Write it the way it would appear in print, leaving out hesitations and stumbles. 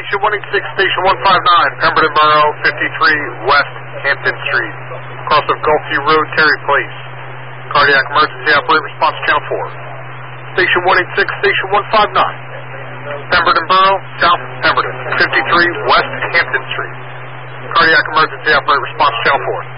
Station 186, Station 159, Pemberton Borough, 53 West Hampton Street, across of Gulfview Road, Terry Place. Cardiac emergency operator response channel 4. Station 186, Station 159, Pemberton Borough, South Pemberton, 53 West Hampton Street. Cardiac emergency operator response channel 4.